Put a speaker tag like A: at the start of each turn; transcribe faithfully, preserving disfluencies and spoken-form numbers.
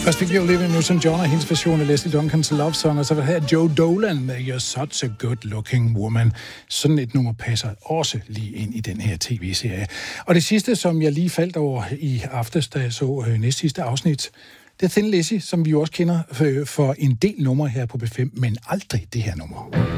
A: Først fik vi Olivia Newton-John og hendes version af Leslie Duncans Love Song, og så var det her Joe Dolan med You're Such a Good Looking Woman. Sådan et nummer passer også lige ind i den her tv-serie. Og det sidste, som jeg lige faldt over i aftes, da jeg så øh, næst sidste afsnit, det er Thin Lizzy, som vi jo også kender for, for en del numre her på B fem, men aldrig det her nummer.